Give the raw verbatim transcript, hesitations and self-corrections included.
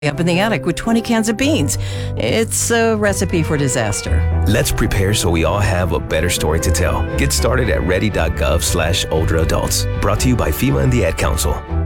up in the attic with twenty cans of beans. It's a recipe for disaster. Let's prepare so we all have a better story to tell. Get started at ready.gov slash older adults. Brought to you by FEMA and the Ad Council.